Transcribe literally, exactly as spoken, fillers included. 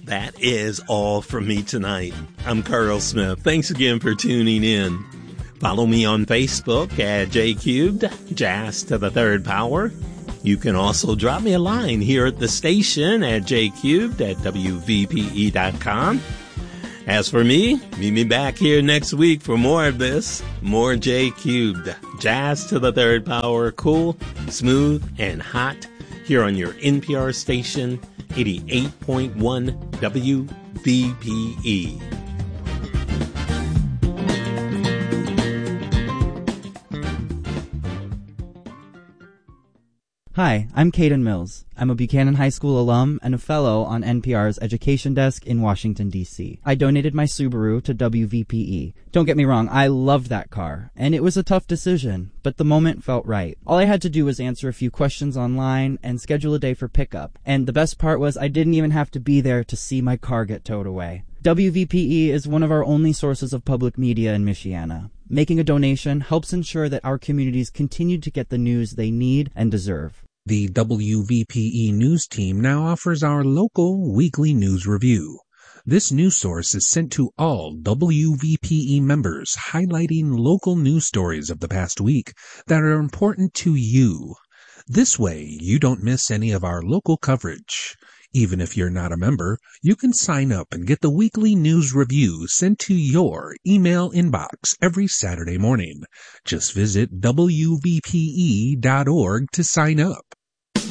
that is all from me tonight. I'm Carl Smith. Thanks again for tuning in. Follow me on Facebook at J Cubed, Jazz to the Third Power. You can also drop me a line here at the station at jcubed at w v p e dot com. As for me, meet me back here next week for more of this, more J Cubed, Jazz to the Third Power, cool, smooth, and hot, here on your N P R station, eighty-eight point one W V P E. Hi, I'm Caden Mills. I'm a Buchanan High School alum and a fellow on N P R's Education Desk in Washington, D C. I donated my Subaru to W V P E. Don't get me wrong, I loved that car, and it was a tough decision, but the moment felt right. All I had to do was answer a few questions online and schedule a day for pickup, and the best part was I didn't even have to be there to see my car get towed away. W V P E is one of our only sources of public media in Michiana. Making a donation helps ensure that our communities continue to get the news they need and deserve. The W V P E News Team now offers our local weekly news review. This news source is sent to all W V P E members, highlighting local news stories of the past week that are important to you. This way, you don't miss any of our local coverage. Even if you're not a member, you can sign up and get the weekly news review sent to your email inbox every Saturday morning. Just visit w v p e dot org to sign up.